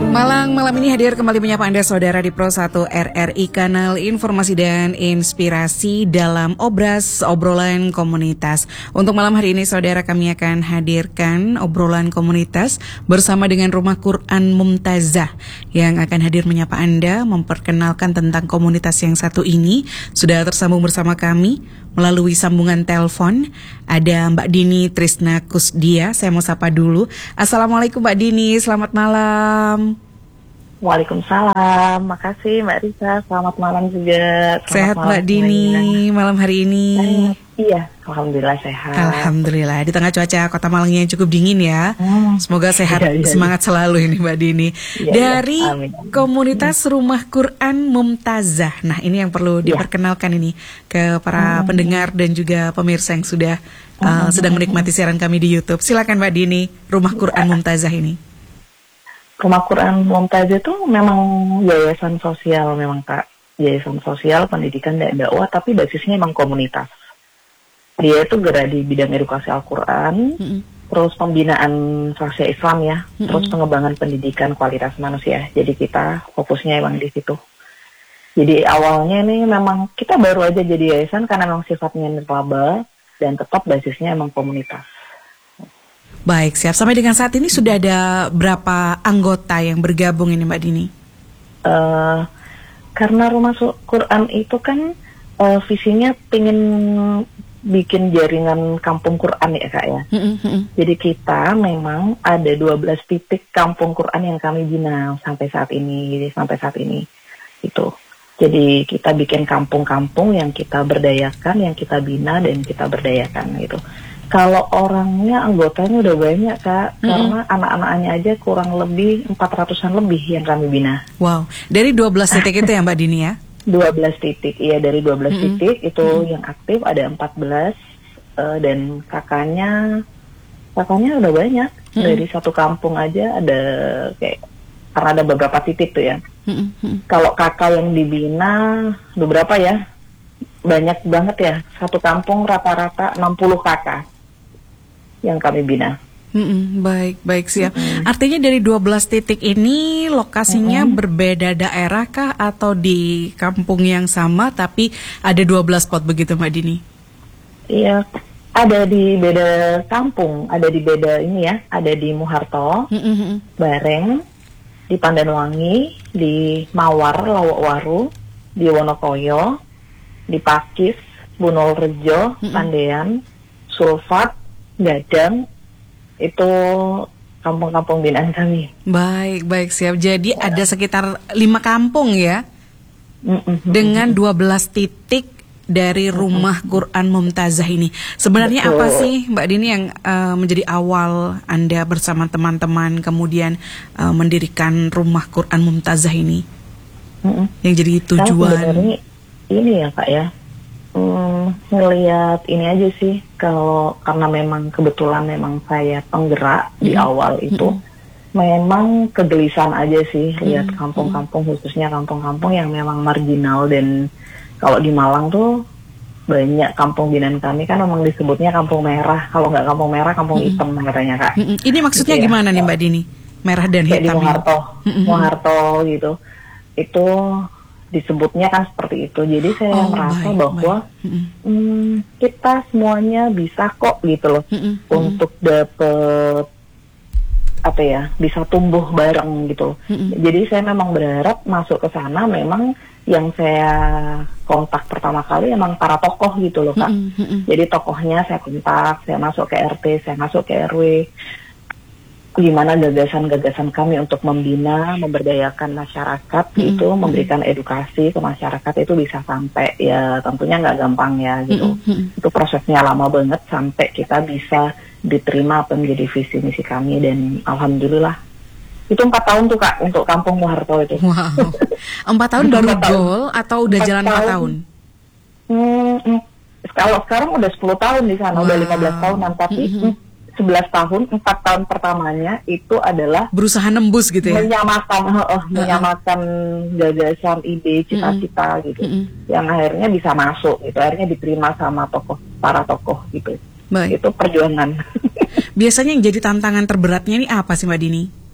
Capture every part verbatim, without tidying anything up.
Malang malam ini hadir kembali menyapa Anda saudara di Pro satu R R I, kanal informasi dan inspirasi dalam Obras Obrolan Komunitas. Untuk malam hari ini saudara, kami akan hadirkan obrolan komunitas bersama dengan Rumah Quran Mumtazah yang akan hadir menyapa Anda, memperkenalkan tentang komunitas yang satu ini. Sudah tersambung bersama kami melalui sambungan telepon ada Mbak Dini Trisna Kusdia. Saya mau sapa dulu. Assalamualaikum Mbak Dini, selamat malam. Waalaikumsalam, makasih Mbak Risa, selamat malam juga. Selamat sehat malam Mbak Dini semuanya. Malam hari ini. Eh, iya, Alhamdulillah sehat. Alhamdulillah, di tengah cuaca Kota Malang yang cukup dingin ya. hmm. Semoga sehat, iya, iya, semangat selalu ini Mbak Dini. iya, Dari iya. Amin. komunitas Rumah Quran Mumtazah. Nah, ini yang perlu diperkenalkan ini ke para hmm. pendengar dan juga pemirsa yang sudah uh, hmm. sedang menikmati siaran kami di YouTube. Silakan Mbak Dini, Rumah Quran ya. Mumtazah ini. Rumah Quran Mumtazah itu memang yayasan sosial, memang Kak. Yayasan sosial, pendidikan dan dakwah, tapi basisnya memang komunitas. Dia itu gerak di bidang edukasi Al-Quran, mm-hmm. terus pembinaan sosial Islam ya, mm-hmm. terus pengembangan pendidikan kualitas manusia. Jadi kita fokusnya emang di situ. Jadi awalnya ini memang kita baru aja jadi yayasan karena memang sifatnya nirlaba dan tetap basisnya emang komunitas. Baik, siap. Sampai dengan saat ini sudah ada berapa anggota yang bergabung ini Mbak Dini? Uh, karena Rumah Quran itu kan uh, visinya pengen bikin jaringan kampung Quran ya Kak ya. Mm-hmm. Jadi kita memang ada dua belas titik kampung Quran yang kami bina sampai saat ini, sampai saat ini itu. Jadi kita bikin kampung-kampung yang kita berdayakan, yang kita bina dan kita berdayakan gitu. Kalau orangnya, anggotanya udah banyak Kak, mm-hmm. karena anak-anaknya aja kurang lebih empat ratusan lebih yang kami bina. Wow, dari dua belas titik itu ya Mbak Dini ya? dua belas titik, iya dari dua belas mm-hmm. titik itu mm-hmm. yang aktif ada empat belas uh, dan kakaknya, kakaknya udah banyak. Mm-hmm. Dari satu kampung aja ada kayak, karena ada beberapa titik tuh ya. Mm-hmm. Kalau kakak yang dibina, beberapa ya, banyak banget ya, satu kampung rata-rata enam puluh kakak yang kami bina. Mm-mm, baik, baik siap. Mm-mm. Artinya dari dua belas titik ini lokasinya Mm-mm. berbeda daerah kah atau di kampung yang sama tapi ada dua belas spot begitu Mbak Dini? Iya, ada di beda kampung, ada di beda ini ya, ada di Muharto, Mm-mm. Bareng, di Pandanwangi, di Mawar, Lawakwaru, di Wonokoyo, di Pakis, Bunolrejo, Mm-mm. Pandean, Sulfat, Gadang, itu kampung-kampung binaan kami. Baik, baik siap. Jadi ya. Ada sekitar lima kampung ya, mm-hmm. dengan dua belas titik dari Rumah mm-hmm. Quran Mumtazah ini. Sebenarnya Betul. Apa sih Mbak Dini yang uh, menjadi awal Anda bersama teman-teman kemudian uh, mendirikan Rumah Quran Mumtazah ini? Mm-hmm. Yang jadi tujuan? Sebenarnya ini ya Kak ya. Hmm, ngelihat ini aja sih, kalau karena memang kebetulan memang saya penggerak mm-hmm. di awal itu mm-hmm. memang kegelisahan aja sih lihat mm-hmm. kampung-kampung, khususnya kampung-kampung yang memang marginal. Dan kalau di Malang tuh banyak kampung binaan kami kan memang disebutnya kampung merah, kalau nggak kampung merah kampung mm-hmm. hitam katanya Kak. Mm-hmm. Ini maksudnya gitu gimana ya? Nih Mbak Dini? Merah dan kayak hitam. Di Muharto, mm-hmm. Muharto gitu. Itu disebutnya kan seperti itu. Jadi saya oh, merasa baik, bahwa baik. Hmm, kita semuanya bisa kok gitu loh mm-hmm. untuk dapet apa ya, bisa tumbuh bareng gitu. Mm-hmm. Jadi saya memang berharap masuk ke sana. Memang yang saya kontak pertama kali emang para tokoh gitu loh Kak. Mm-hmm. Jadi tokohnya saya kontak, saya masuk ke R T, saya masuk ke R W. Gimana gagasan-gagasan kami untuk membina, memberdayakan masyarakat, mm-hmm. itu memberikan edukasi ke masyarakat itu bisa sampai ya tentunya nggak gampang ya gitu. Mm-hmm. Itu prosesnya lama banget sampai kita bisa diterima apa menjadi visi misi kami. Dan alhamdulillah itu empat tahun tuh Kak untuk Kampung Muharto itu. Wow, empat tahun baru goal atau udah empat jalan empat tahun? Hmm, hmm. Kalau sekarang udah sepuluh tahun di sana, wow. udah lima belas tahunan, tapi mm-hmm. sebelas tahun, empat tahun pertamanya itu adalah berusaha nembus gitu ya, menyamakan uh, uh, menyamakan gagasan, ide, cita-cita mm-hmm. gitu, mm-hmm. yang akhirnya bisa masuk gitu, akhirnya diterima sama tokoh, para tokoh gitu. Baik. Itu perjuangan. Biasanya yang jadi tantangan terberatnya ini apa sih Mbak Dini?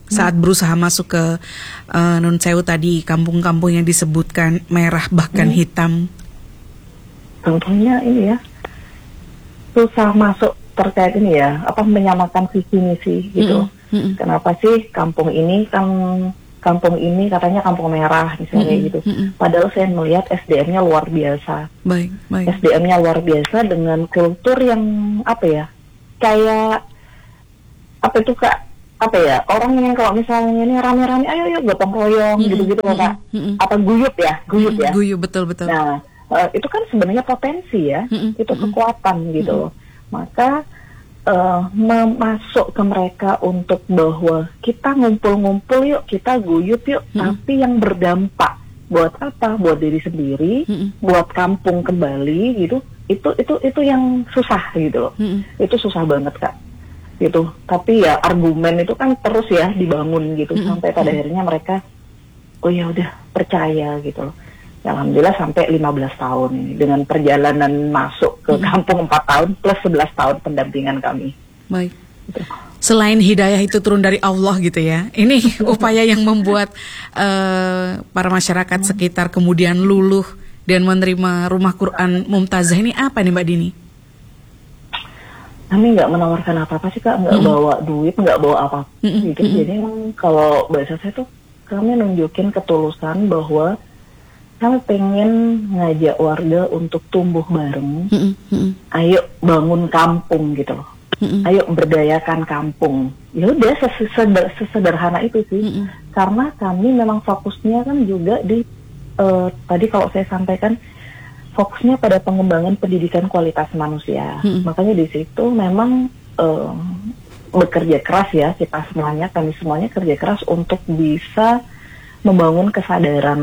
saat berusaha masuk ke uh, Nun Sewu tadi, kampung-kampung yang disebutkan merah bahkan hmm. hitam? Tentunya ini ya, susah masuk terkait ini ya, apa menyamakan visi misi gitu. Hmm. Hmm. Kenapa sih kampung ini kan kampung ini katanya kampung merah misalnya hmm. gitu. Hmm. Padahal saya melihat S D M-nya luar biasa. Baik, baik. S D M-nya luar biasa dengan kultur yang apa ya? Kayak apa itu Kak? Apa ya, orang yang kalau misalnya ini rame-rame, ayo yuk gotong royong mm-hmm. gitu-gitu loh Kak. Mm-hmm. Apa guyup ya, guyup mm-hmm. ya. Guyup betul-betul. Nah, uh, itu kan sebenarnya potensi ya, mm-hmm. itu kekuatan gitu loh. Mm-hmm. Maka uh, memasuk ke mereka untuk bahwa kita ngumpul-ngumpul yuk, kita guyup yuk, mm-hmm. tapi yang berdampak buat apa? Buat diri sendiri, mm-hmm. buat kampung kembali gitu. Itu itu itu yang susah gitu loh. Mm-hmm. Itu susah banget Kak. Gitu, tapi ya argumen itu kan terus ya dibangun gitu mm-hmm. sampai pada akhirnya mereka oh ya udah percaya gitu loh. Ya, alhamdulillah sampai lima belas tahun ini dengan perjalanan masuk ke mm-hmm. kampung empat tahun plus sebelas tahun pendampingan kami. Baik. Gitu. Selain hidayah itu turun dari Allah gitu ya, ini upaya yang membuat uh, para masyarakat mm-hmm. sekitar kemudian luluh dan menerima rumah Quran Mumtazah ini apa nih Mbak Dini? Kami nggak menawarkan apa-apa sih Kak, nggak mm-hmm. bawa duit, nggak bawa apa-apa mm-hmm. gitu. Jadi emang kalau bahasa saya tuh kami nunjukin ketulusan bahwa kami pengen ngajak warga untuk tumbuh bareng. Mm-hmm. Ayo bangun kampung gitu loh. Mm-hmm. Ayo berdayakan kampung. Ya udah seseder- sesederhana itu sih. Mm-hmm. Karena kami memang fokusnya kan juga di uh, tadi kalau saya sampaikan fokusnya pada pengembangan pendidikan kualitas manusia. Hmm. Makanya di situ memang uh, bekerja keras ya kita semuanya, kami semuanya kerja keras untuk bisa membangun kesadaran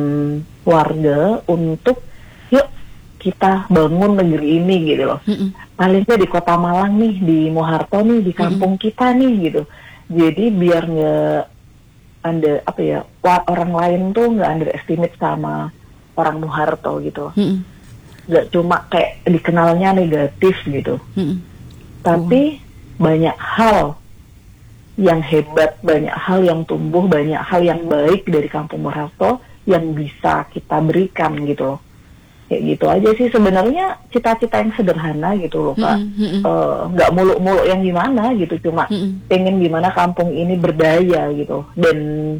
warga untuk yuk kita bangun negeri ini gitu loh. Hmm. Paling nggak di Kota Malang nih, di Moharto nih, di kampung hmm. kita nih gitu. Jadi biar nggak ada apa ya orang lain tuh nggak underestimate sama orang Moharto gitu. Hmm. Gak cuma kayak dikenalnya negatif gitu, hmm. tapi oh. banyak hal yang hebat, banyak hal yang tumbuh, banyak hal yang baik dari Kampung Moharto yang bisa kita berikan gitu loh. Kayak gitu aja sih sebenarnya cita-cita yang sederhana gitu loh Kak. Hmm. Uh, gak muluk-muluk yang gimana gitu, cuma hmm. pengen gimana kampung ini berdaya gitu dan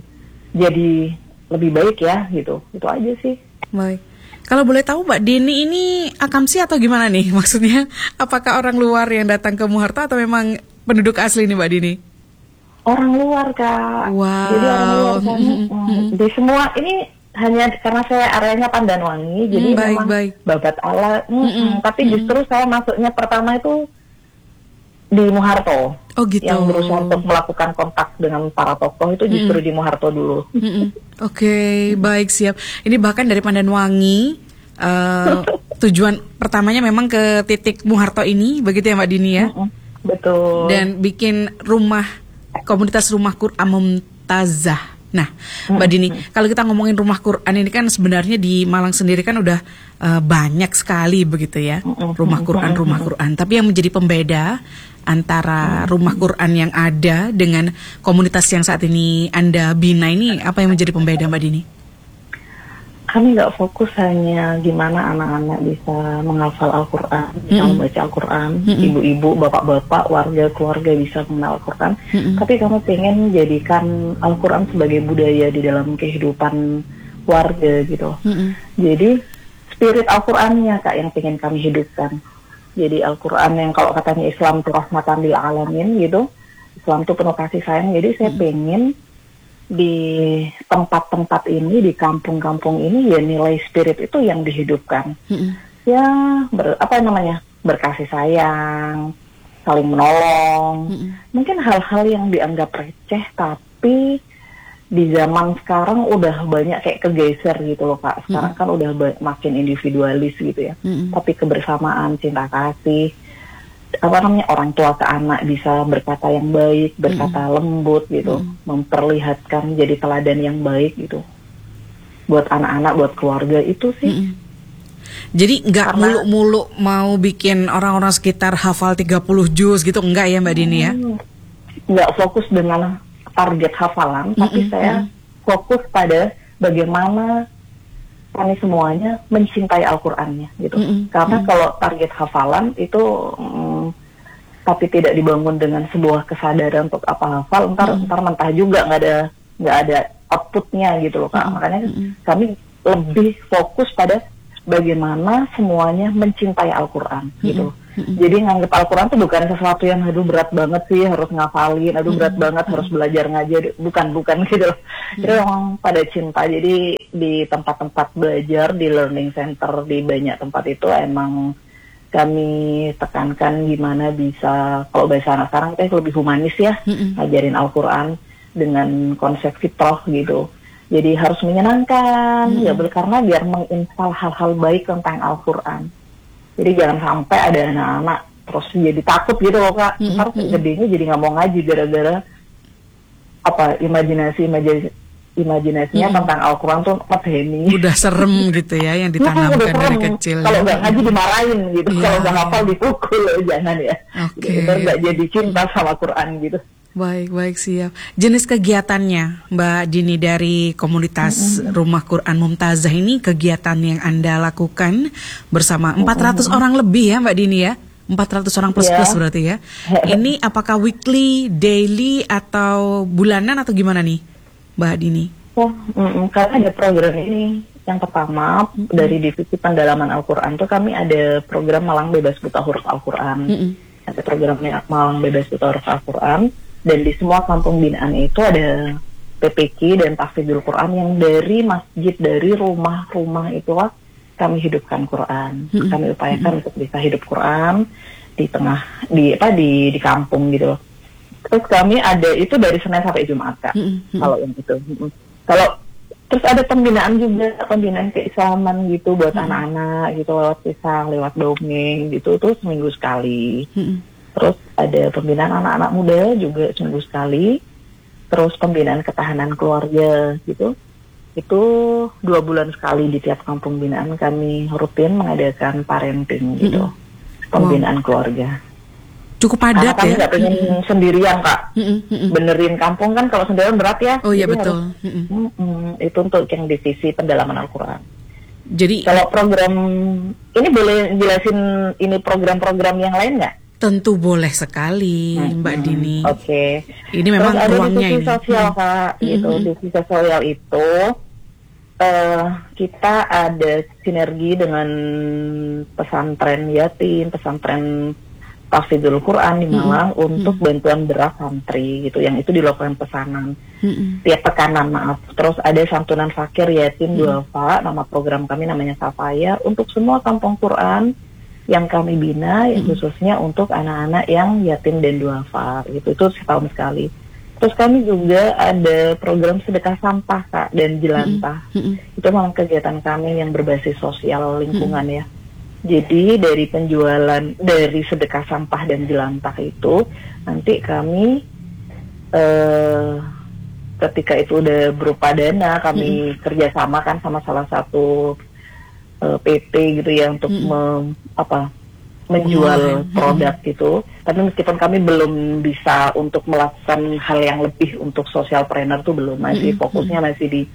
jadi lebih baik ya gitu. Itu aja sih. Baik. Kalau boleh tahu Mbak Dini ini akamsi atau gimana nih? Maksudnya apakah orang luar yang datang ke Moharto atau memang penduduk asli nih Mbak Dini? Orang luar Kak. Wow. Jadi orang luar kan. Mm-hmm. Di semua ini hanya karena saya areanya Pandanwangi, mm, jadi baik, memang baik. babat Allah. Mm, mm, tapi mm. justru saya masuknya pertama itu di Moharto. Oh gitu. Yang berusaha untuk melakukan kontak dengan para tokoh itu justru mm. di Moharto dulu. Oke, okay, baik siap. Ini bahkan dari Pandanwangi, uh, tujuan pertamanya memang ke titik Moharto ini, begitu ya Mbak Dini ya? Mm-mm, betul. Dan bikin rumah, komunitas rumah Quran Mumtazah. Nah, Mbak Dini, mm-hmm. kalau kita ngomongin rumah Quran ini kan sebenarnya di Malang sendiri kan udah uh, banyak sekali begitu ya, mm-hmm. rumah Quran, rumah Quran. Tapi yang menjadi pembeda antara rumah Quran yang ada dengan komunitas yang saat ini Anda bina ini, apa yang menjadi pembeda Mbak Dini? Kami nggak fokus hanya gimana anak-anak bisa menghafal Al-Quran, bisa mm-hmm. membaca Al-Quran, mm-hmm. ibu-ibu, bapak-bapak, warga, keluarga bisa mengenal Al-Quran, mm-hmm. tapi kami pengen jadikan Al-Quran sebagai budaya di dalam kehidupan warga gitu. Mm-hmm. Jadi spirit Al-Qurannya Kak yang pengen kami hidupkan. Jadi Al-Quran yang kalau katanya Islam itu rahmatan lil alamin gitu, Islam itu penuh kasih sayang. Jadi saya hmm. pengen di tempat-tempat ini, di kampung-kampung ini ya nilai spirit itu yang dihidupkan. Hmm. Ya ber, apa namanya berkasih sayang, saling menolong. Hmm. Mungkin hal-hal yang dianggap receh tapi di zaman sekarang udah banyak kayak kegeser gitu loh Kak. Sekarang mm. kan udah ba- makin individualis gitu ya. Mm. Tapi kebersamaan, cinta kasih, apa namanya orang tua ke anak bisa berkata yang baik, berkata mm. lembut gitu, mm. memperlihatkan jadi teladan yang baik gitu. Buat anak-anak, buat keluarga itu sih. Mm. Jadi nggak muluk-muluk mau bikin orang-orang sekitar hafal tiga puluh juz gitu, enggak ya Mbak Dini ya? Nggak fokus dengan target hafalan, mm-hmm. tapi saya fokus pada bagaimana kami semuanya mencintai Al-Qur'annya gitu. Mm-hmm. Karena mm-hmm. kalau target hafalan itu mm, tapi tidak dibangun dengan sebuah kesadaran untuk apa hafal, ntar mm-hmm. ntar mentah juga, nggak ada nggak ada outputnya gitu loh Kak. Mm-hmm. Makanya mm-hmm. kami lebih fokus pada bagaimana semuanya mencintai Al-Quran gitu. Mm-hmm. Jadi nganggep Al-Quran itu bukan sesuatu yang aduh berat banget sih harus ngafalin, aduh berat mm-hmm. banget harus belajar ngajar, bukan bukan gitu loh. Mm-hmm. Jadi memang pada cinta. Jadi di tempat-tempat belajar, di learning center, di banyak tempat itu emang kami tekankan gimana bisa, kalau bahasa anak sekarang kita lebih humanis ya, mm-hmm. ngajarin Al-Quran dengan konsep fitrah gitu. Jadi harus menyenangkan, hmm. ya karena biar menginstal hal-hal baik tentang Al-Quran. Jadi jangan sampai ada anak-anak terus jadi takut gitu loh Kak. Hmm. Ntar gedenya jadi nggak mau ngaji gara-gara apa imajinasi imajinasi imajinasinya hmm. tentang Al-Quran tuh medeni. Udah serem gitu ya yang ditanamkan ya, dari kecil. Kalau nggak ya. ngaji dimarahin gitu, ya. Kalau nggak hafal dipukul, jangan ya. Oke. Okay. Ntar nggak jadi cinta sama Quran gitu. Baik, baik, siap. Jenis kegiatannya, Mbak Dini, dari komunitas mm-hmm. Rumah Quran Mumtazah ini, kegiatan yang Anda lakukan bersama empat ratus mm-hmm. orang lebih ya Mbak Dini ya? empat ratus orang plus yeah. plus berarti ya. Ini apakah weekly, daily, atau bulanan atau gimana nih Mbak Dini? Oh, mm-mm. Karena ada program ini. Yang pertama, mm-hmm. dari divisi pendalaman Al-Quran tuh kami ada program Malang Bebas Buta Huruf Al-Quran. Mm-hmm. Ada programnya Malang Bebas Buta Huruf Al-Quran. Dan di semua kampung binaan itu ada P P Q dan tahfidzul Quran yang dari masjid, dari rumah-rumah itulah kami hidupkan Quran. Mm-hmm. Kami upayakan mm-hmm. untuk bisa hidup Quran di tengah, di apa di di kampung gitu. Terus kami ada itu dari Senin sampai Jumat Kak. Mm-hmm. Kalau yang itu. Mm-hmm. Kalau terus ada pembinaan juga, pembinaan keislaman gitu buat mm-hmm. anak-anak gitu, lewat pisang, lewat dongeng gitu, terus seminggu sekali. Mm-hmm. Terus ada pembinaan anak-anak muda juga seminggu sekali. Terus pembinaan ketahanan keluarga gitu. Itu dua bulan sekali di tiap kampung binaan kami rutin mengadakan parenting gitu. Mm-hmm. Pembinaan wow. keluarga. Cukup padat. Karena kami ya? Gak pengen mm-hmm. sendirian Kak. Mm-hmm. Benerin kampung kan kalau sendirian berat ya. Oh iya Jadi betul. Harus, mm-hmm. Mm-hmm. Itu untuk yang divisi pendalaman Al-Quran. Jadi kalau program ini boleh jelasin ini program-program yang lain nggak? Tentu boleh sekali, hmm, Mbak Dini. Oke. Okay. Ini memang terus ruangnya ada divisi ini. sosial hmm. Kak, gitu. Hmm. Divisi sosial itu uh, kita ada sinergi dengan pesantren yatim, pesantren tahfidzul Quran di Malang hmm. untuk hmm. bantuan beras santri gitu. Yang itu dilakukan pesanan hmm. tiap pekanan maaf. Terus ada santunan fakir yatim hmm. duafa, nama program kami namanya Safaya, untuk semua kampung Quran yang kami bina, yang khususnya untuk anak-anak yang yatim dan duafa gitu. Itu setahun sekali. Terus kami juga ada program sedekah sampah Kak dan jelantah. Mm-hmm. Itu memang kegiatan kami yang berbasis sosial lingkungan mm-hmm. ya. Jadi dari penjualan, dari sedekah sampah dan jelantah itu nanti kami eh, ketika itu udah berupa dana, kami mm-hmm. kerjasama kan sama salah satu Uh, P T gitu ya untuk hmm. me, apa menjual hmm. produk gitu. Tapi meskipun kami belum bisa untuk melakukan hal yang lebih untuk socialpreneur tuh belum, masih hmm. fokusnya masih di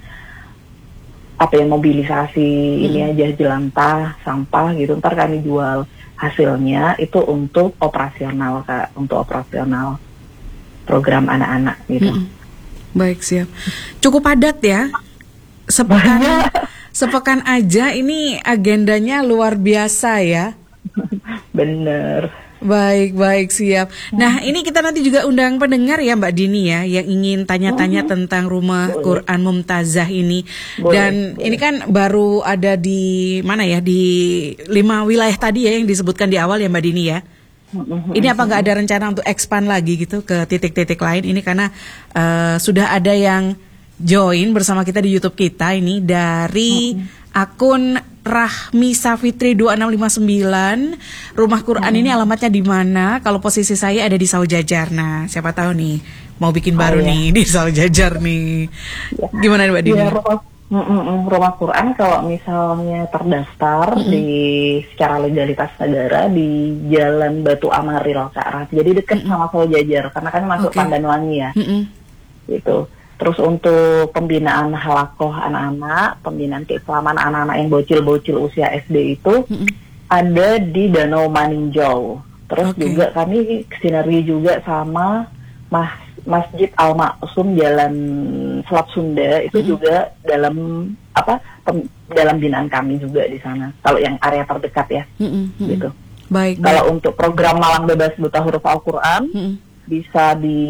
apa ya mobilisasi hmm. ini aja jelantah sampah gitu. Ntar kami jual hasilnya itu untuk operasional Kak, untuk operasional program anak-anak gitu. Hmm. Baik, siap. Cukup padat ya. Sepekan Sepekan aja ini agendanya luar biasa ya. Bener. Baik, baik, siap. Nah, ini kita nanti juga undang pendengar ya Mbak Dini ya, yang ingin tanya-tanya uh-huh. tentang Rumah boleh. Quran Mumtazah ini. Boleh, Dan boleh. Ini kan baru ada di mana ya, di lima wilayah tadi ya yang disebutkan di awal ya Mbak Dini ya. Uh-huh. Ini apa nggak ada rencana untuk expand lagi gitu ke titik-titik lain ini, karena uh, sudah ada yang join bersama kita di YouTube kita ini dari hmm. akun Rahmi Safitri dua enam lima sembilan. Rumah Quran hmm. ini alamatnya di mana? Kalau posisi saya ada di Saujajar. Nah, siapa tahu nih mau bikin baru oh, nih ya. Di Saujajar nih. Ya. Gimana Mbak Dini? Ya, rumah, rumah Quran kalau misalnya terdaftar hmm. di secara legalitas negara di Jalan Batu Amaril Kak. Jadi dekat hmm. sama Saujajar karena kan masuk okay. Pandanwangi ya. Hmm. gitu. Terus untuk pembinaan halakoh anak-anak, pembinaan keislaman anak-anak yang bocil-bocil usia S D itu mm-hmm. ada di Danau Maninjau. Terus okay. juga kami sinergi juga sama Mas, Masjid Al-Maksum Jalan Selat Sunda itu mm-hmm. juga dalam apa pem, dalam binaan kami juga di sana. Kalau yang area terdekat ya, mm-hmm. gitu. Baik. Kalau baik. untuk program Malang Bebas Buta Huruf Al-Quran. Mm-hmm. bisa di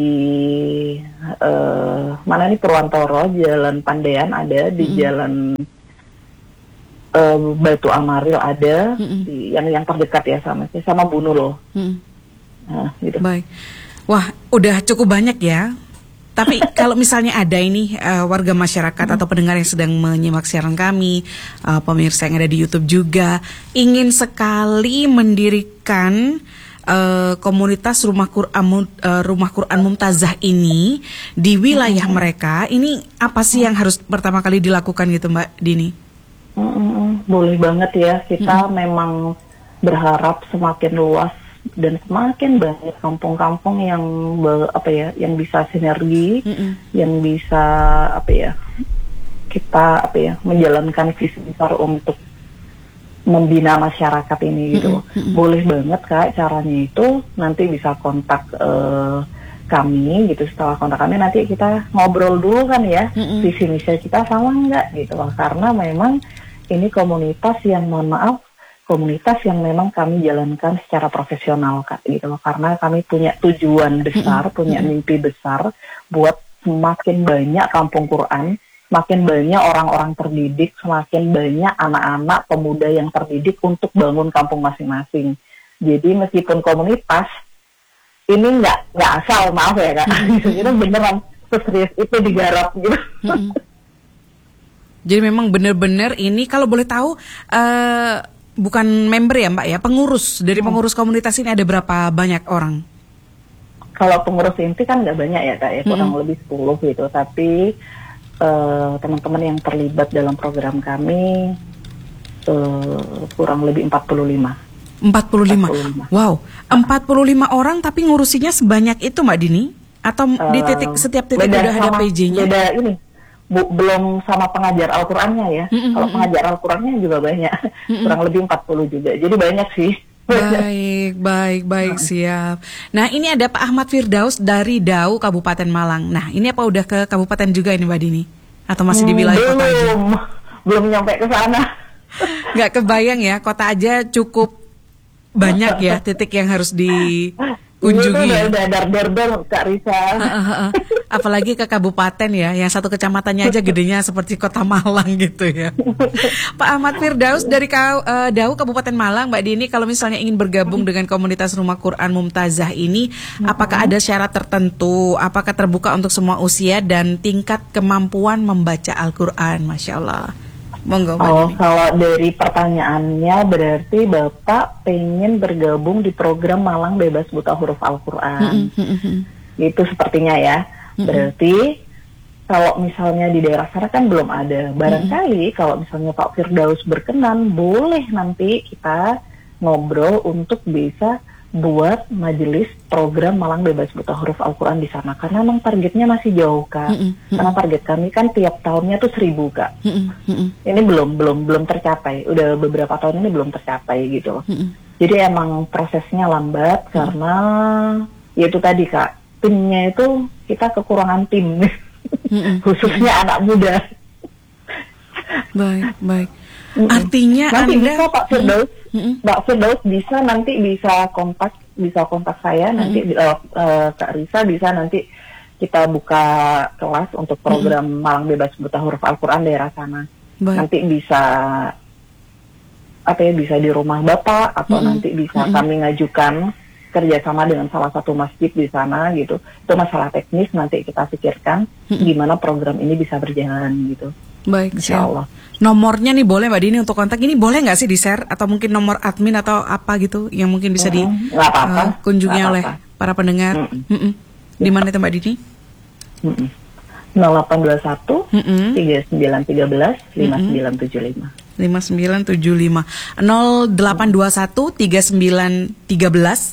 uh, mana nih Purwantoro, Jalan Pandean ada, di mm-hmm. Jalan uh, Batu Amaril ada, mm-hmm. di, yang yang terdekat ya sama sama Bunu loh. Mm-hmm. Nah, gitu. Baik. Wah, udah cukup banyak ya. Tapi kalau misalnya ada ini uh, warga masyarakat mm-hmm. atau pendengar yang sedang menyimak siaran kami, uh, pemirsa yang ada di YouTube juga, ingin sekali mendirikan Uh, komunitas rumah Quran uh, rumah Quran Mumtazah ini di wilayah mm-hmm. mereka, ini apa sih yang harus pertama kali dilakukan gitu Mbak Dini? Mm-hmm. Boleh banget ya, kita mm-hmm. memang berharap semakin luas dan semakin banyak kampung-kampung yang apa ya, yang bisa sinergi, mm-hmm. yang bisa apa ya, kita apa ya menjalankan visi besar untuk membina masyarakat ini gitu. Mm-hmm. Boleh banget Kak, caranya itu nanti bisa kontak uh, kami gitu. Setelah kontak kami nanti kita ngobrol dulu kan ya, mm-hmm. visi misi kita sama enggak gitu loh. Karena memang ini komunitas yang mohon maaf komunitas yang memang kami jalankan secara profesional Kak gitu loh. Karena kami punya tujuan besar, mm-hmm. punya mimpi besar buat semakin banyak kampung Quran, semakin banyak orang-orang terdidik, semakin banyak anak-anak pemuda yang terdidik untuk bangun kampung masing-masing. Jadi meskipun komunitas, ini nggak nggak asal, maaf ya Kak, itu beneran serius itu digarap gitu. Mm-hmm. Jadi memang benar-benar ini kalau boleh tahu, uh, bukan member ya Mbak ya, pengurus, dari pengurus komunitas ini ada berapa banyak orang? Kalau pengurus inti kan nggak banyak ya Kak ya, kurang mm-hmm. lebih sepuluh gitu, tapi Uh, teman-teman yang terlibat dalam program kami uh, kurang lebih empat puluh lima. empat puluh lima. Wow, empat puluh lima orang tapi ngurusinya sebanyak itu Mbak Dini? Atau uh, di titik setiap titik udah ada P J-nya? Beda ini. Bu, belum sama pengajar Al-Qur'annya ya. Mm-hmm. Kalau pengajar Al-Qur'annya juga banyak. Mm-hmm. Kurang lebih empat puluh juga. Jadi banyak sih. Baik, baik, baik, siap. Nah, ini ada Pak Ahmad Firdaus dari Dau, Kabupaten Malang. Nah, ini apa udah ke kabupaten juga ini Mbak Dini? Atau masih di wilayah belum, kota aja? Belum nyampe ke sana. Nggak kebayang ya, kota aja cukup banyak ya titik yang harus dikunjungi. Itu udah dar-dar Kak Risa. Apalagi ke kabupaten ya, yang satu kecamatannya aja gedenya seperti kota Malang gitu ya. Pak Ahmad Firdaus dari uh, Dau Kabupaten Malang, Mbak Dini, kalau misalnya ingin bergabung dengan komunitas Rumah Quran Mumtazah ini, apakah ada syarat tertentu? Apakah terbuka untuk semua usia dan tingkat kemampuan membaca Al-Quran? Masya Allah. Monggo, Mbak Oh, Dini. kalau dari pertanyaannya berarti Bapak pengen bergabung di program Malang Bebas Buta Huruf Al-Quran. Mm-hmm. Itu sepertinya ya. Mm-hmm. Berarti kalau misalnya di daerah sana kan belum ada. Barangkali mm-hmm. kalau misalnya Pak Firdaus berkenan, boleh nanti kita ngobrol untuk bisa buat majelis program Malang Bebas Buta Huruf Al-Quran di sana. Karena memang targetnya masih jauh Kak. Mm-hmm. Karena target kami kan tiap tahunnya tuh seribu Kak. Mm-hmm. Ini belum belum belum tercapai. Udah beberapa tahun ini belum tercapai gitu loh. Mm-hmm. Jadi emang prosesnya lambat mm-hmm. karena ya itu tadi Kak. Timnya itu kita kekurangan tim, mm-mm. khususnya mm-mm. anak muda. Baik, baik. Mm-mm. Artinya nanti Anda, bisa Pak Firdaus, mm-mm. Pak Firdaus bisa nanti bisa kontak, bisa kontak saya mm-mm. nanti uh, uh, Kak Risa bisa nanti kita buka kelas untuk program mm-mm. Malang Bebas Buta Huruf Al-Quran daerah sana. Baik. Nanti bisa apa ya bisa di rumah Bapak atau mm-mm. nanti bisa mm-mm. kami ngajukan kerjasama dengan salah satu masjid di sana gitu. Itu masalah teknis nanti kita pikirkan hmm. gimana program ini bisa berjalan gitu. Baik, Insya Allah. Nomornya nih boleh Mbak Dini untuk kontak ini boleh nggak sih di share atau mungkin nomor admin atau apa gitu yang mungkin bisa hmm. dikunjungi uh, oleh apa-apa. para pendengar. Hmm. Hmm. Di mana itu Mbak Dini? Hmm. nol delapan dua satu tiga sembilan tiga belas lima sembilan tujuh lima lima sembilan tujuh lima nol delapan dua satu tiga sembilan tiga belas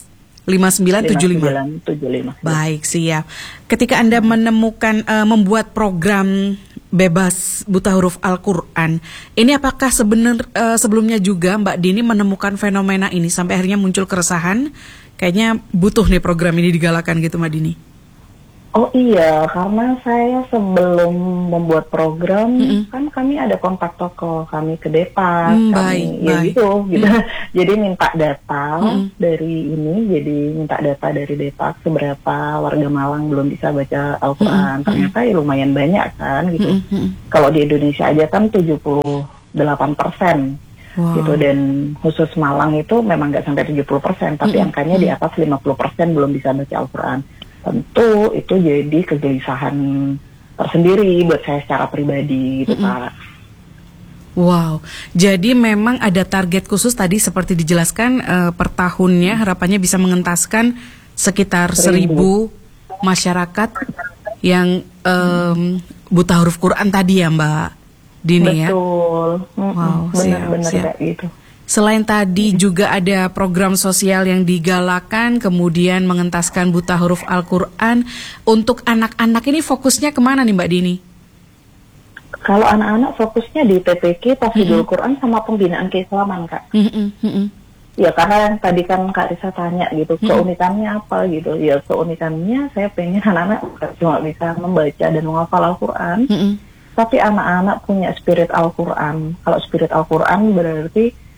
lima sembilan tujuh lima. tujuh lima. Baik, siap. Ketika Anda menemukan uh, membuat program bebas buta huruf Al-Quran, ini apakah sebenar uh, sebelumnya juga Mbak Dini menemukan fenomena ini sampai akhirnya muncul keresahan? Kayaknya butuh nih program ini digalakan gitu Mbak Dini. Oh iya, karena saya sebelum membuat program, mm-hmm. kan kami ada kontak toko, kami ke Depak, mm, kami baik, ya baik. gitu, gitu. Mm. Jadi minta data mm-hmm. dari ini, jadi minta data dari Depak seberapa warga Malang belum bisa baca Al-Quran. Mm-hmm. Ternyata ya lumayan banyak kan, gitu. Mm-hmm. Kalau di Indonesia aja kan tujuh puluh delapan persen. Wow. Gitu, dan khusus Malang itu memang nggak sampai tujuh puluh persen, tapi mm-hmm. angkanya di atas lima puluh persen belum bisa baca Al-Quran. Tentu itu jadi kegelisahan tersendiri buat saya secara pribadi gitu, mm-hmm. Pak. Wow, jadi memang ada target khusus tadi seperti dijelaskan uh, per tahunnya harapannya bisa mengentaskan sekitar seribu, seribu masyarakat yang um, buta huruf Quran tadi ya Mbak Dini. Betul. Ya? Betul, wow, benar-benar kayak gitu. Selain tadi juga ada program sosial yang digalakan, kemudian mengentaskan buta huruf Al-Quran. Untuk anak-anak ini fokusnya kemana nih Mbak Dini? Kalau anak-anak fokusnya di T P Q, Tafsirul mm-hmm. Quran sama pembinaan keislaman, Kak. Mm-hmm. Mm-hmm. Ya karena tadi kan Kak Risa tanya gitu, mm-hmm. keunikannya apa gitu. Ya keunikannya saya pengen anak-anak cuma bisa membaca dan menghafal Al-Quran, mm-hmm. tapi anak-anak punya spirit Al-Quran. Kalau spirit Al-Quran berarti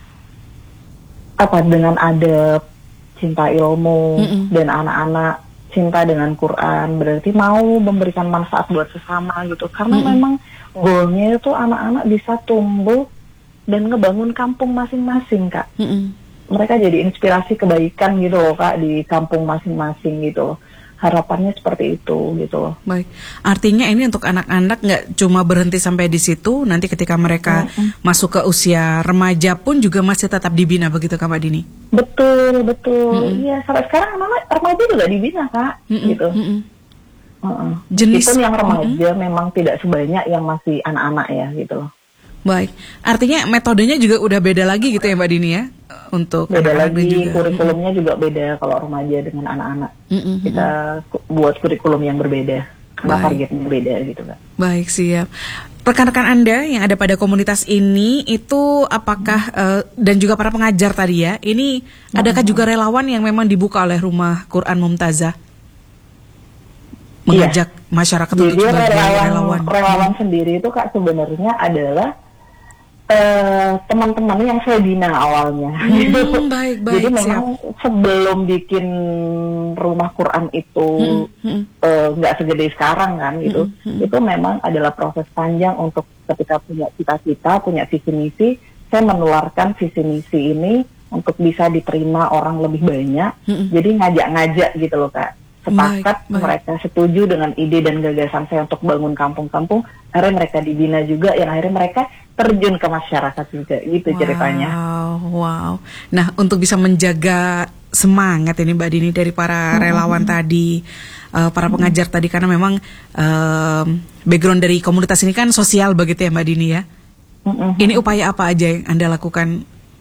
apa, dengan ada cinta ilmu mm-mm. dan anak-anak cinta dengan Quran, berarti mau memberikan manfaat buat sesama gitu. Karena mm-mm. memang goalnya itu anak-anak bisa tumbuh dan ngebangun kampung masing-masing, Kak. Mm-mm. Mereka jadi inspirasi kebaikan gitu loh, Kak, di kampung masing-masing gitu loh. Harapannya seperti itu gitu loh. Baik, artinya ini untuk anak-anak nggak cuma berhenti sampai di situ, nanti ketika mereka mm-hmm. masuk ke usia remaja pun juga masih tetap dibina begitu Kak Mbak Dini? Betul, betul. Iya, mm-hmm. sampai sekarang anak remaja juga dibina Kak, mm-hmm. gitu. Mm-hmm. Uh-uh. Jenis Meskipun yang remaja mm-hmm. memang tidak sebanyak yang masih anak-anak ya gitu loh. Baik, artinya metodenya juga udah beda lagi gitu ya Mbak Dini ya? Untuk beda lagi, juga. Kurikulumnya mm-hmm. juga beda kalau remaja dengan anak-anak. Mm-hmm. Kita buat kurikulum yang berbeda, karena targetnya beda gitu Kak. Baik, siap. Rekan-rekan Anda yang ada pada komunitas ini itu apakah, uh, dan juga para pengajar tadi ya, ini mm-hmm. adakah juga relawan yang memang dibuka oleh Rumah Quran Mumtazah? Mengajak iya. masyarakat Jadi untuk sebagai relawan. relawan. Relawan hmm. sendiri itu Kak sebenarnya adalah Uh, teman-teman yang saya bina awalnya. Hmm, gitu. Baik, baik, Jadi memang siap. Sebelum bikin rumah Quran itu nggak hmm, hmm. uh, segede sekarang kan gitu, hmm, hmm. itu memang adalah proses panjang untuk ketika punya cita-cita, punya visi misi, saya menularkan visi misi ini untuk bisa diterima orang lebih banyak. Hmm. Jadi ngajak-ngajak gitu loh Kak. Sepakat baik, baik. Mereka setuju dengan ide dan gagasan saya untuk bangun kampung-kampung, akhirnya mereka dibina juga, yang akhirnya mereka terjun ke masyarakat juga, gitu wow, ceritanya. Wow. Nah, untuk bisa menjaga semangat ini Mbak Dini dari para relawan mm-hmm. tadi, uh, para pengajar mm-hmm. tadi, karena memang uh, background dari komunitas ini kan sosial begitu ya Mbak Dini ya. Mm-hmm. Ini upaya apa aja yang Anda lakukan?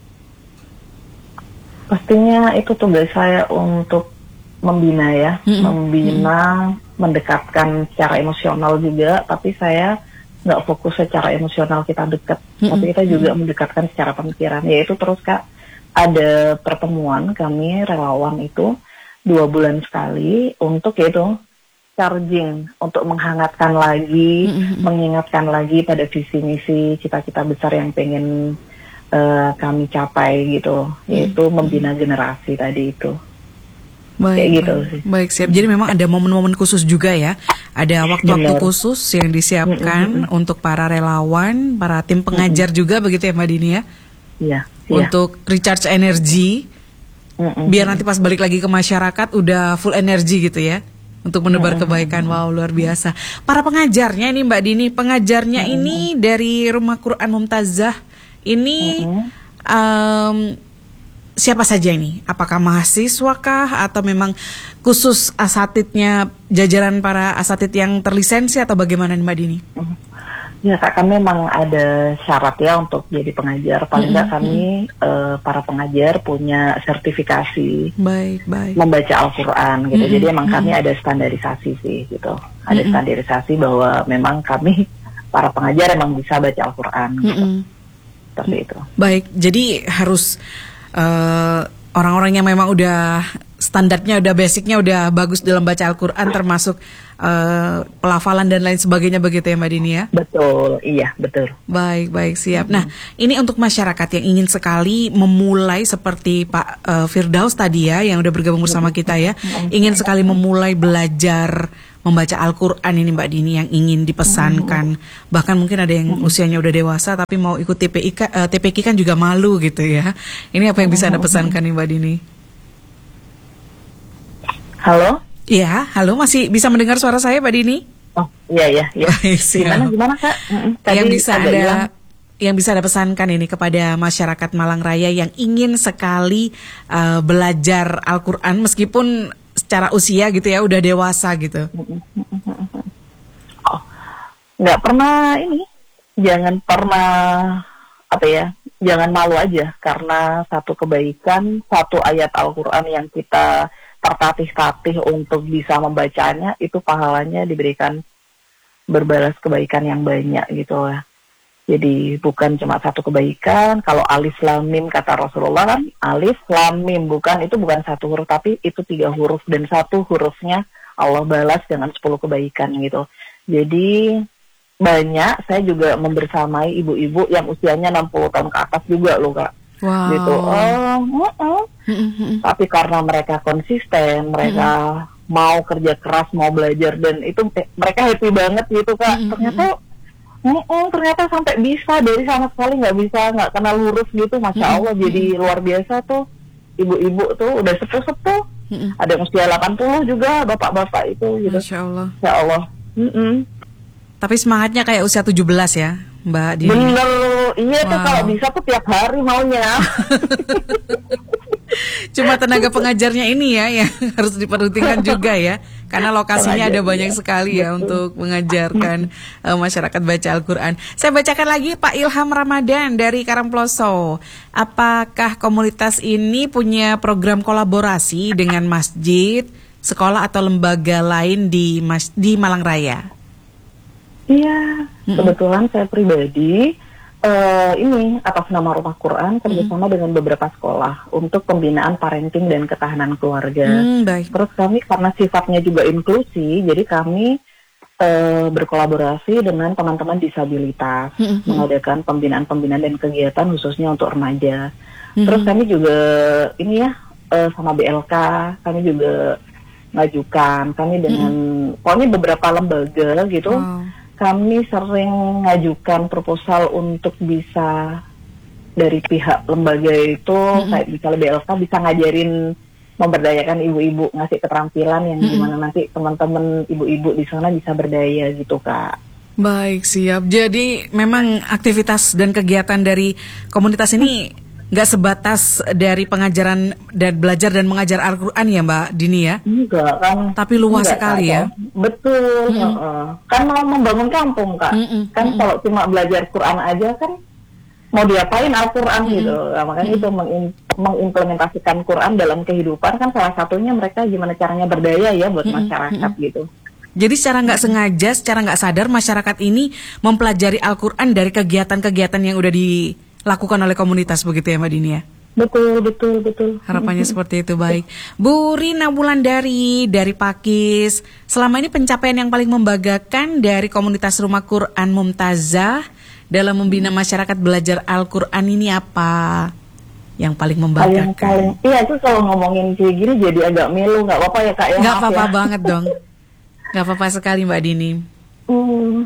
Pastinya itu tugas saya untuk membina ya, mm-hmm. membina, mm-hmm. mendekatkan secara emosional juga, tapi saya nggak fokus secara emosional kita dekat, mm-hmm. tapi kita juga mendekatkan secara pemikiran. Yaitu terus Kak, ada pertemuan kami relawan itu dua bulan sekali untuk yaitu charging, untuk menghangatkan lagi, mm-hmm. mengingatkan lagi pada visi misi cita-cita besar yang pengen uh, kami capai gitu, yaitu mm-hmm. membina generasi tadi itu. Baik, kayak gitu baik, sih. Baik, siap. Jadi memang ada momen-momen khusus juga ya. Ada waktu-waktu khusus yang disiapkan mm-hmm. untuk para relawan, para tim pengajar mm-hmm. juga begitu ya Mbak Dini ya. Iya. Untuk ya. recharge energi, mm-hmm. biar nanti pas balik lagi ke masyarakat udah full energi gitu ya. Untuk menebar mm-hmm. kebaikan. Wow, luar biasa. Para pengajarnya ini Mbak Dini, pengajarnya mm-hmm. ini dari Rumah Quran Mumtazah ini mm-hmm. um, siapa saja ini? Apakah mahasiswa kah atau memang khusus asatidnya jajaran para asatid yang terlisensi atau bagaimana nih Mbak Dini? Ya Kak, kami memang ada syarat ya untuk jadi pengajar. Paling nggak mm-hmm. kami uh, para pengajar punya sertifikasi baik, baik. membaca Al-Quran gitu. Mm-hmm. Jadi emang mm-hmm. kami ada standarisasi sih gitu. Ada mm-hmm. standarisasi bahwa memang kami para pengajar emang bisa baca Al-Quran gitu. Mm-hmm. Seperti itu. Baik, jadi harus uh, orang-orang yang memang udah standarnya udah basicnya udah bagus dalam baca Al-Quran, termasuk uh, pelafalan dan lain sebagainya begitu ya Mbak Dini ya? Betul, iya betul. Baik, baik siap. Hmm. Nah ini untuk masyarakat yang ingin sekali memulai seperti Pak uh, Firdaus tadi ya, yang udah bergabung bersama kita ya, ingin sekali memulai belajar membaca Al-Quran ini Mbak Dini, yang ingin dipesankan. Bahkan mungkin ada yang usianya udah dewasa tapi mau ikut T P I, uh, T P Q kan juga malu gitu ya. Ini apa yang bisa Anda pesankan nih Mbak Dini? Halo? Iya, halo, masih bisa mendengar suara saya Mbak Dini? Oh, iya iya iya. Gimana gimana Kak? Tadi yang bisa ada hilang. Yang bisa Anda pesankan ini kepada masyarakat Malang Raya yang ingin sekali uh, belajar Al-Quran meskipun secara usia gitu ya udah dewasa gitu. Oh, nggak pernah ini, jangan pernah apa ya, jangan malu aja karena satu kebaikan, satu ayat Al-Quran yang kita tertatih-tatih untuk bisa membacanya, itu pahalanya diberikan berbalas kebaikan yang banyak gitu lah. Jadi bukan cuma satu kebaikan. Kalau alif lam mim kata Rasulullah kan, alif lam mim, bukan, itu bukan satu huruf tapi itu tiga huruf, dan satu hurufnya Allah balas dengan sepuluh kebaikan gitu. Jadi banyak, saya juga membersamai ibu-ibu yang usianya enam puluh tahun ke atas juga loh Kak. Wow. Gitu. Oh, uh, uh. Tapi karena mereka konsisten, mereka mm-hmm. mau kerja keras, mau belajar, dan itu eh, mereka happy banget gitu Kak. Mm-hmm. Ternyata, uh, uh, ternyata sampai bisa dari sama sekali nggak bisa, nggak kenal huruf gitu, masya Allah. Mm-hmm. Jadi luar biasa tuh, ibu-ibu tuh udah sepuh-sepuh, mm-hmm. ada yang usia delapan puluh juga, bapak-bapak itu gitu. Masya Allah. Masya Allah. Mm-hmm. Tapi semangatnya kayak usia tujuh belas ya Mbak Dini? Bener, iya wow. tuh kalau bisa tuh tiap hari maunya. Cuma tenaga pengajarnya ini ya yang harus diperhatikan juga ya, karena lokasinya ada banyak sekali ya untuk mengajarkan uh, masyarakat baca Al-Quran. Saya bacakan lagi Pak Ilham Ramadan dari Karangploso. Apakah komunitas ini punya program kolaborasi dengan masjid, sekolah atau lembaga lain di Mas- di Malang Raya? Iya, mm-hmm. kebetulan saya pribadi uh, ini atas nama Rumah Quran kerjasama mm-hmm. dengan beberapa sekolah untuk pembinaan parenting dan ketahanan keluarga. Mm, baik. Terus kami karena sifatnya juga inklusi, jadi kami uh, berkolaborasi dengan teman-teman disabilitas, mm-hmm. mengadakan pembinaan-pembinaan dan kegiatan khususnya untuk remaja. Mm-hmm. Terus kami juga ini ya uh, sama B L K, kami juga ngajukan, kami dengan mm-hmm. pokoknya beberapa lembaga gitu. Wow. Kami sering ngajukan proposal untuk bisa dari pihak lembaga itu, mm-hmm. kayak misalnya B L K bisa ngajarin, memberdayakan ibu-ibu, ngasih keterampilan yang mm-hmm. gimana nanti teman-teman ibu-ibu di sana bisa berdaya gitu Kak. Baik, siap. Jadi memang aktivitas dan kegiatan dari komunitas ini nggak sebatas dari pengajaran dan belajar dan mengajar Al-Quran ya Mbak Dini ya? Enggak kan. Tapi luas enggak, sekali ya? Betul. Mm-hmm. Uh, kan mau membangun kampung Kak. Mm-hmm. Kan mm-hmm. kalau cuma belajar Quran aja kan mau diapain Al-Quran mm-hmm. gitu. Nah, makanya mm-hmm. itu mengim- mengimplementasikan Quran dalam kehidupan kan salah satunya mereka gimana caranya berdaya ya buat mm-hmm. masyarakat mm-hmm. gitu. Jadi secara nggak sengaja, secara nggak sadar masyarakat ini mempelajari Al-Quran dari kegiatan-kegiatan yang udah dilakukan oleh komunitas begitu ya Mbak Dini ya? Betul, betul, betul. Harapannya mm-hmm. seperti itu, baik. Bu Rina Wulandari dari Pakis, selama ini pencapaian yang paling membanggakan dari komunitas Rumah Quran Mumtazah dalam membina masyarakat belajar Al-Quran ini apa? Yang paling membanggakan? Paling, paling, iya itu kalau ngomongin kayak gini jadi agak milu, nggak apa-apa ya Kak ya? Nggak apa-apa ya. banget dong. Nggak apa-apa sekali Mbak Dini. Hmm,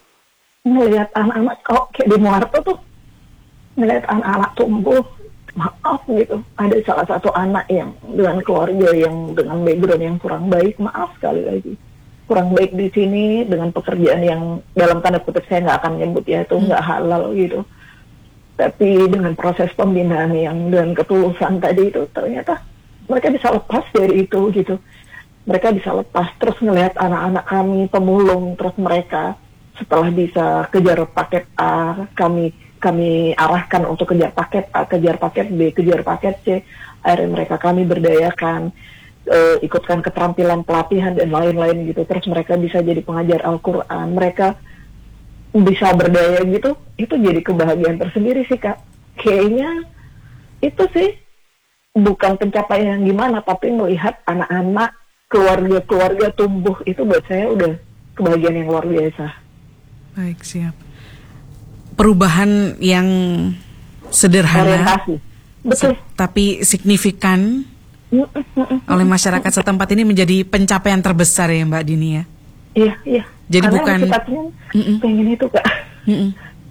ngelihat anak-anak kok kayak di Muarto tuh, ngelihat anak-anak tumbuh, maaf gitu, ada salah satu anak yang dengan keluarga yang dengan background yang kurang baik, maaf sekali lagi, kurang baik di sini dengan pekerjaan yang dalam tanda kutip saya nggak akan nyebut ya, itu nggak halal gitu. Tapi dengan proses pembinaan yang dengan ketulusan tadi itu ternyata mereka bisa lepas dari itu gitu. Mereka bisa lepas terus ngelihat anak-anak kami pemulung, terus mereka setelah bisa kejar paket A, kami kami arahkan untuk kejar paket A, kejar paket B, kejar paket C. Akhirnya mereka kami berdayakan, uh, ikutkan keterampilan pelatihan dan lain-lain gitu. Terus mereka bisa jadi pengajar Al-Quran, mereka bisa berdaya gitu. Itu jadi kebahagiaan tersendiri sih Kak. Kayaknya itu sih bukan pencapaian yang gimana, tapi melihat anak-anak, keluarga-keluarga tumbuh, itu buat saya udah kebahagiaan yang luar biasa. Baik, siap. Perubahan yang sederhana, orientasi, betul, se- tapi signifikan oleh masyarakat setempat ini menjadi pencapaian terbesar ya Mbak Dini ya. Iya, iya. Jadi karena bukan sifatnya pengen itu Kak. Mm-mm.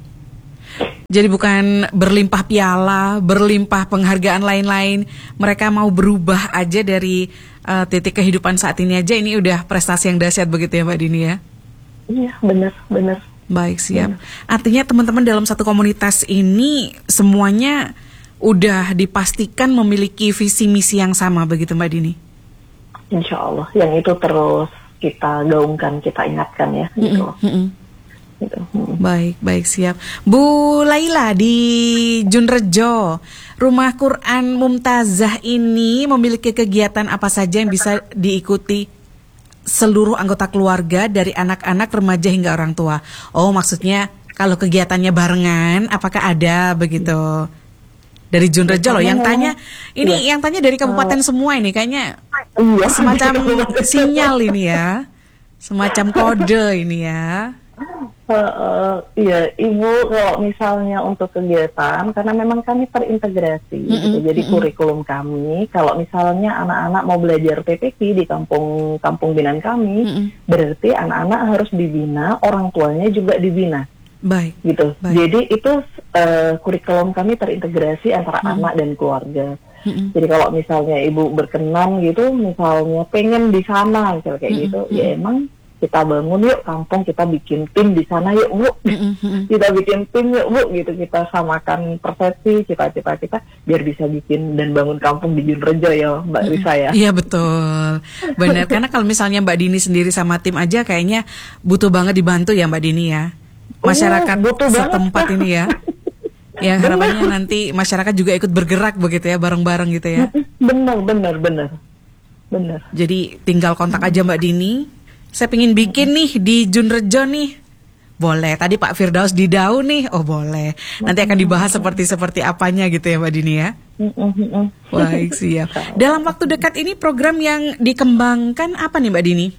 Jadi bukan berlimpah piala, berlimpah penghargaan lain-lain. Mereka mau berubah aja dari uh, titik kehidupan saat ini aja. Ini udah prestasi yang dahsyat begitu ya Mbak Dini ya. Iya, benar, benar. Baik, siap. Artinya teman-teman dalam satu komunitas ini semuanya udah dipastikan memiliki visi misi yang sama begitu Mbak Dini? Insya Allah, yang itu terus kita gaungkan, kita ingatkan ya. Gitu. Mm-mm. Gitu. Baik, baik, siap. Bu Laila di Junrejo, Rumah Quran Mumtazah ini memiliki kegiatan apa saja yang bisa diikuti seluruh anggota keluarga dari anak-anak, remaja hingga orang tua? Oh, maksudnya kalau kegiatannya barengan, apakah ada begitu? Dari Junrejo loh yang tanya. Ini ya. Yang tanya dari kabupaten uh, semua ini kayaknya iya. Semacam sinyal ini ya, semacam kode ini ya. Uh, uh, iya, Ibu, kalau misalnya untuk kegiatan, karena memang kami terintegrasi, mm-hmm, gitu, jadi mm-hmm. kurikulum kami, kalau misalnya anak-anak mau belajar P P Q di kampung kampung binaan kami, mm-hmm. berarti anak-anak harus dibina, orang tuanya juga dibina. Baik. Gitu. Baik. Jadi itu uh, kurikulum kami terintegrasi antara mm-hmm. anak dan keluarga. Mm-hmm. Jadi kalau misalnya Ibu berkenan gitu, misalnya pengen di sana, misalnya kayak mm-hmm. gitu, ya emang kita bangun yuk kampung, kita bikin tim di sana yuk Bu, mm-hmm. kita bikin tim yuk Bu, gitu, kita samakan persepsi, cita-cita kita biar bisa bikin dan bangun kampung di Junrejo ya Mbak mm-hmm. Risa ya. Iya betul, benar. Karena kalau misalnya Mbak Dini sendiri sama tim aja kayaknya butuh banget dibantu ya Mbak Dini ya, masyarakat oh, setempat ini ya. Ya harapannya nanti masyarakat juga ikut bergerak begitu ya, bareng-bareng gitu ya. Benar, benar, benar, benar. Jadi tinggal kontak aja Mbak Dini. Saya pengen bikin nih di Junrejo nih. Boleh. Tadi Pak Firdaus di Dau nih. Oh boleh. Nanti akan dibahas seperti-seperti apanya gitu ya Mbak Dini ya. Baik, siap. Dalam waktu dekat ini program yang dikembangkan apa nih Mbak Dini?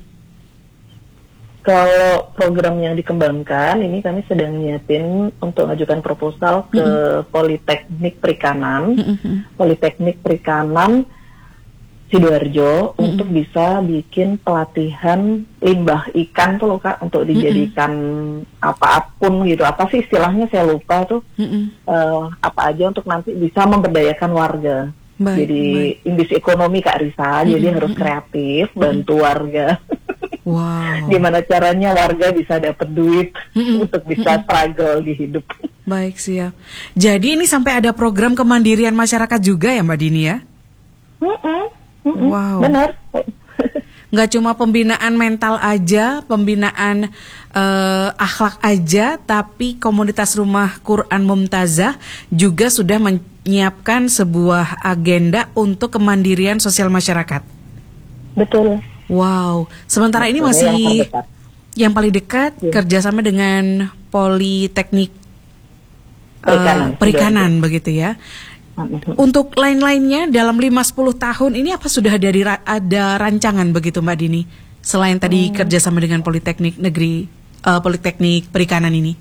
Kalau program yang dikembangkan ini kami sedang nyiapin untuk mengajukan proposal ke mm-hmm. Politeknik Perikanan. Mm-hmm. Politeknik Perikanan Sidoarjo mm-hmm. untuk bisa bikin pelatihan limbah ikan tuh loh Kak, untuk dijadikan mm-hmm. apa-apun gitu, apa sih istilahnya saya lupa tuh, mm-hmm. uh, apa aja untuk nanti bisa memberdayakan warga. Baik, jadi baik. Industri ekonomi Kak Risa, mm-hmm. jadi harus kreatif, bantu mm-hmm. warga. Wow. Gimana caranya warga bisa dapat duit mm-hmm. untuk bisa mm-hmm. struggle di hidup. Baik, siap. Jadi ini sampai ada program kemandirian masyarakat juga ya Mbak Dini ya? Mm-mm. Mm-mm. Wow. Benar. Nggak cuma pembinaan mental aja, pembinaan uh, akhlak aja, tapi komunitas Rumah Quran Mumtazah juga sudah menyiapkan sebuah agenda untuk kemandirian sosial masyarakat. Betul. Wow. Sementara Betul, ini masih yang, yang paling dekat ya. Kerjasama dengan Politeknik Perikanan, uh, Perikanan begitu ya. Untuk lain-lainnya dalam lima sampai sepuluh tahun ini apa sudah ada, ra- ada rancangan begitu Mbak Dini? Selain tadi hmm. kerjasama dengan Politeknik Negeri, uh, Politeknik Perikanan ini?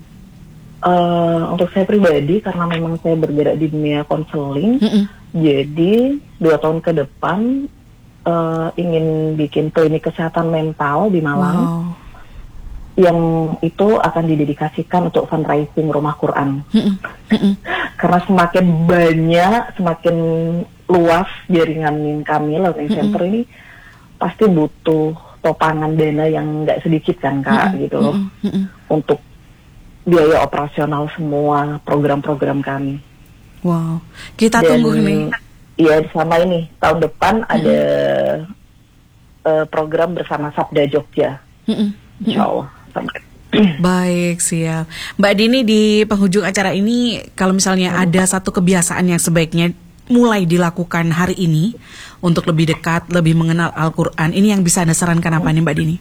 Uh, untuk saya pribadi, karena memang saya bergerak di dunia konseling, mm-mm. jadi dua tahun ke depan uh, ingin bikin klinik kesehatan mental di Malang. Wow. Yang itu akan didedikasikan untuk fundraising Rumah Quran. Mm-mm. Mm-mm. Karena semakin banyak, semakin luas jaringan kami, Learning mm-mm. Center ini pasti butuh topangan dana yang nggak sedikit kan Kak, mm-mm. gitu loh, mm-mm. untuk biaya operasional semua program-program kami. Wow, kita Dan, tunggu nih. Iya, sama ini tahun depan mm-mm. ada uh, program bersama Sabda Jogja, mm-mm. Insya Allah. Baik, siap. Mbak Dini, di penghujung acara ini, kalau misalnya hmm. ada satu kebiasaan yang sebaiknya mulai dilakukan hari ini untuk lebih dekat, lebih mengenal Al-Quran, ini yang bisa Anda sarankan apa nih Mbak Dini?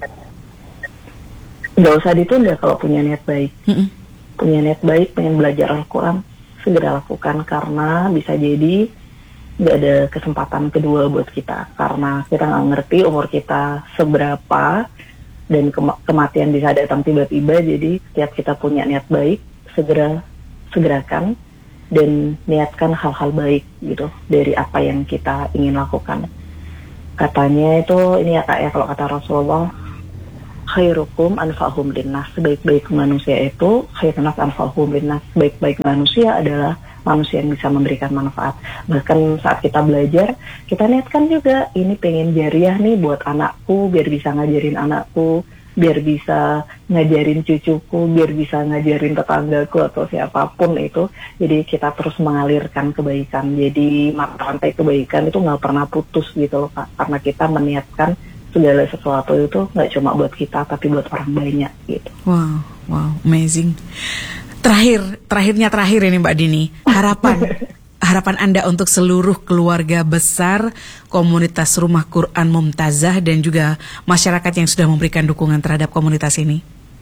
Nggak usah ditunda kalau punya niat baik. Hmm. Punya niat baik, pengen belajar Al-Quran, segera lakukan, karena bisa jadi nggak ada kesempatan kedua buat kita, karena kita nggak ngerti umur kita seberapa, dan kema- kematian bisa datang tiba-tiba. Jadi setiap kita punya niat baik, segera segerakan dan niatkan hal-hal baik gitu dari apa yang kita ingin lakukan. Katanya itu ini ya Kak ya, kalau kata Rasulullah, khairukum anfa'hum linnas, sebaik-baik manusia itu khairun nas anfa'hum linnas, sebaik-baik manusia adalah manusia yang bisa memberikan manfaat. Bahkan saat kita belajar, kita niatkan juga, ini pengen jariah nih buat anakku, biar bisa ngajarin anakku, biar bisa ngajarin cucuku, biar bisa ngajarin tetanggaku atau siapapun itu. Jadi kita terus mengalirkan kebaikan. Jadi mata rantai kebaikan itu nggak pernah putus gitu loh Kak, karena kita meniatkan segala sesuatu itu nggak cuma buat kita, tapi buat orang banyak gitu. Wow, wow, amazing. Terakhir, terakhirnya terakhir ini Mbak Dini, harapan harapan Anda untuk seluruh keluarga besar komunitas Rumah Quran Mumtazah dan juga masyarakat yang sudah memberikan dukungan terhadap komunitas ini.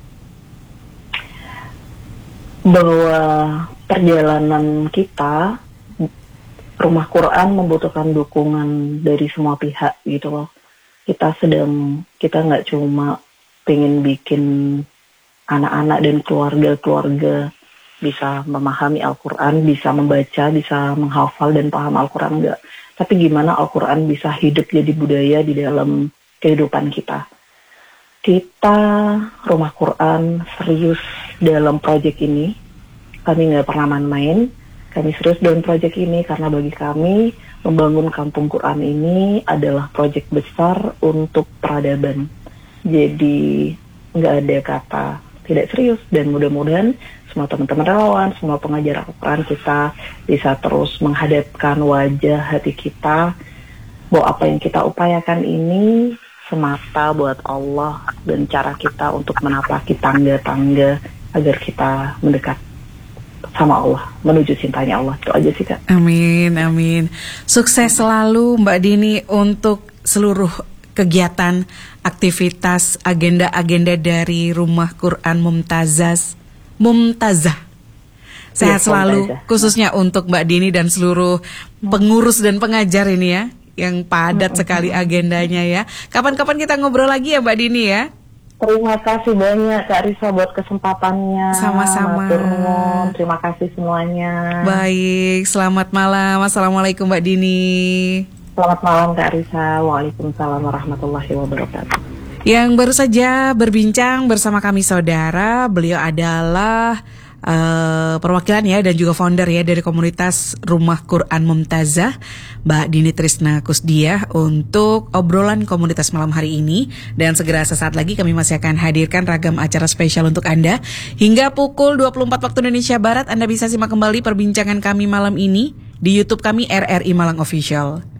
Bahwa perjalanan kita, Rumah Quran membutuhkan dukungan dari semua pihak gitu loh. Kita sedang, kita nggak cuma pengen bikin anak-anak dan keluarga-keluarga bisa memahami Al-Quran, bisa membaca, bisa menghafal dan paham Al-Quran, enggak. Tapi gimana Al-Quran bisa hidup jadi budaya di dalam kehidupan kita. Kita Rumah Quran serius dalam proyek ini. Kami nggak pernah main-main. Kami serius dalam proyek ini karena bagi kami membangun kampung Quran ini adalah proyek besar untuk peradaban. Jadi nggak ada kata tidak serius, dan mudah-mudahan semua teman-teman relawan, semua pengajar Al-Quran kita bisa terus menghadapkan wajah hati kita bahwa apa yang kita upayakan ini semata buat Allah dan cara kita untuk menapaki tangga-tangga agar kita mendekat sama Allah, menuju cintanya Allah. Itu aja sih Kak. Amin, amin. Sukses selalu Mbak Dini untuk seluruh kegiatan, aktivitas, agenda-agenda dari Rumah Quran Mumtazah. Mumtazah. Sehat ya, selalu, Mumtazah. Khususnya untuk Mbak Dini dan seluruh pengurus dan pengajar ini ya, yang padat sekali agendanya ya. Kapan-kapan kita ngobrol lagi ya Mbak Dini ya. Terima kasih banyak Kak Risa buat kesempatannya. Sama-sama. Terima kasih semuanya. Baik, selamat malam. Assalamualaikum Mbak Dini. Selamat malam Kak Risa. Waalaikumsalam warahmatullahi wabarakatuh. Yang baru saja berbincang bersama kami saudara, beliau adalah uh, perwakilan ya dan juga founder ya dari komunitas Rumah Quran Mumtazah, Mbak Dini Trisna Kusdiah, untuk obrolan komunitas malam hari ini. Dan segera sesaat lagi kami masih akan hadirkan ragam acara spesial untuk Anda. Hingga pukul dua puluh empat waktu Indonesia Barat, Anda bisa simak kembali perbincangan kami malam ini di YouTube kami R R I Malang Official.